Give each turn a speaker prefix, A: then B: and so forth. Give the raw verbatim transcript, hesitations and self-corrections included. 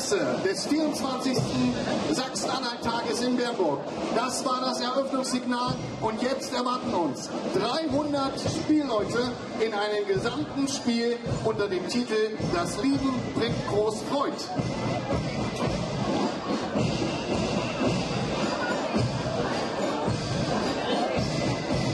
A: Messe des vierundzwanzigsten Sachsen-Anhalt-Tages in Bernburg. Das war das Eröffnungssignal und jetzt erwarten uns dreihundert Spielleute in einem gesamten Spiel unter dem Titel Das Lieben bringt groß Freud.